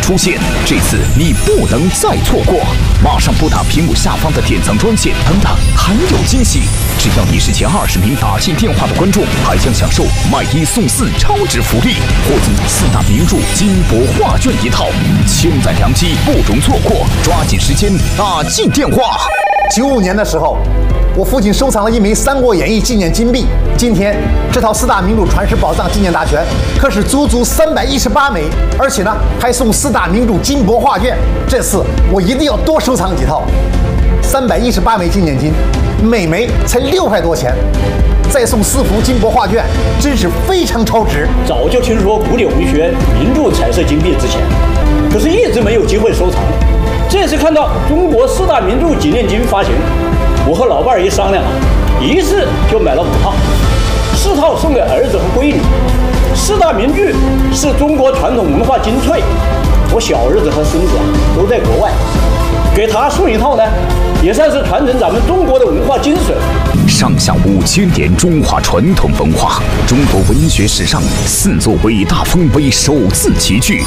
出现，这次你不能再错过！马上拨打屏幕下方的典藏专线，等等还有惊喜！只要你是前20名打进电话的观众，还将享受买1送4超值福利，获赠4大名著金箔画卷1套，千载良机，不容错过！抓紧时间打进电话 ！95年的时候，我父亲收藏了一枚《三国演义》纪念金币。今天，这套4大名著传世宝藏纪念大全可是足足318枚，而且呢还送4大名著金箔画卷。这次我一定要多收藏几套。318枚纪念金，每枚才6块多钱，再送4幅金箔画卷，真是非常超值。 早就听说古典文学名著彩色金币值钱，可是一直没有机会收藏。这次看到中国4大名著纪念金发行，我和老伴儿一商量一次就买了5套，4套送给儿子和闺女。4大名著是中国传统文化精粹，我小儿子和孙子都在国外，给他送1套呢，也算是传承咱们中国的文化精髓。 上下5000年中华传统文化，中国文学史上4座伟大丰碑首次齐聚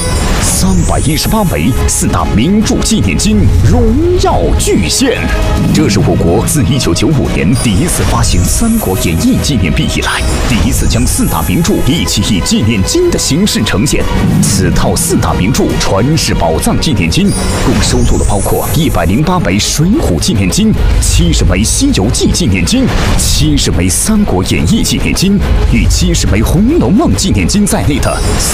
，318枚4大名著纪念金荣耀巨献。这是我国自1995年第一次发行《三国演义》纪念币以来，第一次将4大名著一起以纪念金的形式呈现。此套4大名著传世宝藏纪念金，共收录了包括108枚《水浒》纪念金、70枚《西游记》纪念金、70枚《三国演义》纪念金与70枚《红楼梦》纪念金在内的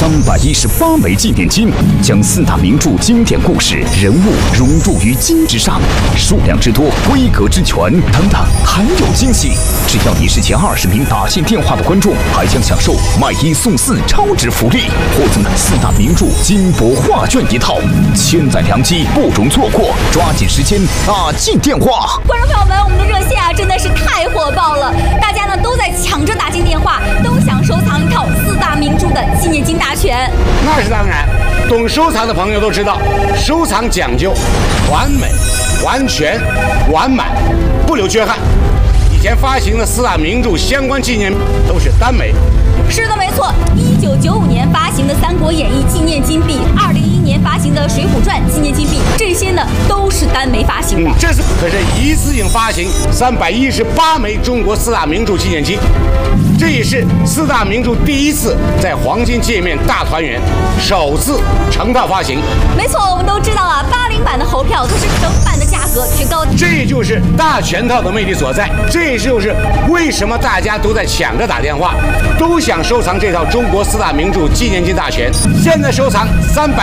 318枚纪念金，将4大名著经典故事、人物融入于金之上，数量之多，规格之全，等等还有惊喜！只要你是前20名打进电话的观众，还将享受买1送4超值福利，获赠4大名著金箔画卷1套，千载良机，不容错过！抓紧时间打进电话！ 观众朋友们，我们的热线真的是太火爆了，大家呢都在抢着打进电话，都想收藏一套4大名著的纪念金大全。 那是当然，懂收藏的朋友都知道，收藏讲究完美、完全、完满，不留缺憾。以前发行的4大名著相关纪念都是单枚。 是的，没错。1995年发行的《三国演义》纪念金币，2011年发行的《水浒传》纪念金币，这些呢都是单枚发行的。 这次可是一次性发行318枚中国4大名著纪念金，这也是4大名著第一次在黄金界面大团圆，首次成套发行。 没错，我们都知道啊，80版的猴票可是整版的价格却高。 这就是大全套的魅力所在，这就是为什么大家都在抢着打电话，都想收藏这套中国4大名著纪念金大全。现在收藏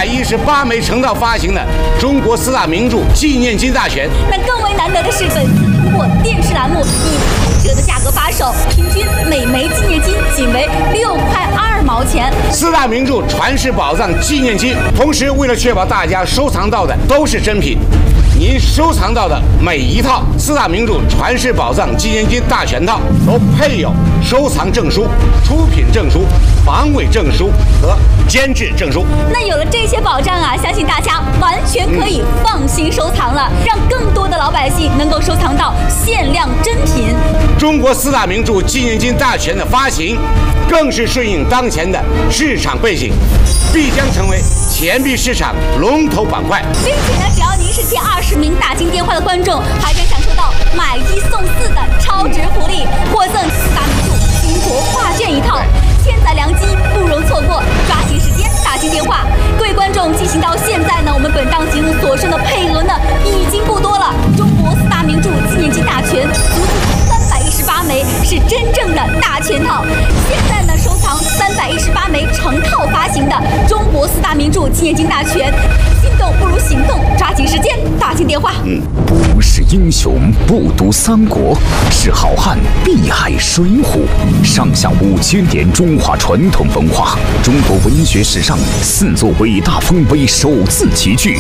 318枚成套发行的中国4大名著纪念金大全。 那更为难得的是，本次通过电视栏目以折的价格发售，平均每枚纪念金仅为6块2毛钱。 4大名著传世宝藏纪念金，同时为了确保大家收藏到的都是真品，您收藏到的每一套4大名著传世宝藏纪念金大全套都配有收藏证书、出品证书、防伪证书和监制证书。 那有了这些保障啊，相信大家完全可以放心收藏了，让更多的老百姓能够收藏到限量真品。 中国4大名著纪念金大全的发行，更是顺应当前的市场背景，必将成为钱币市场龙头板块。 并且呢，只要您是前20名打进电话的观众，还将享受到买1送4的超值福利，获赠4大名著金箔画卷1套，千载良机，不容错过！抓紧时间打进电话。各位观众，进行到现在呢，我们本档节目所剩的配额呢已经不多了。中国4大名著纪念金大全足足318枚，是真正的大全套。现在呢，收藏318枚成套发行的中国4大名著纪念金大全，心动不如行动，抓紧时间打进电话。 不是英雄不读三国，是好汉必爱水浒。上下5000年中华传统文化，中国文学史上4座伟大丰碑首次齐聚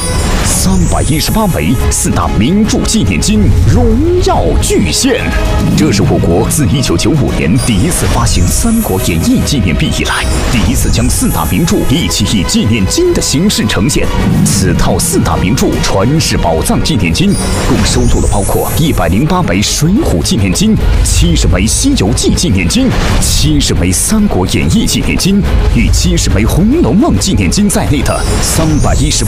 ，318枚4大名著纪念金荣耀巨献。这是我国自1995年第一次发行《三国演义》纪念币以来，第一次将4大名著一起以纪念金的形式呈现。此套4大名著传世宝藏纪念金，共收录了包括108枚《水浒》纪念金、70枚《西游记》纪念金、70枚《三国演义》纪念金与70枚《红楼梦》纪念金在内的318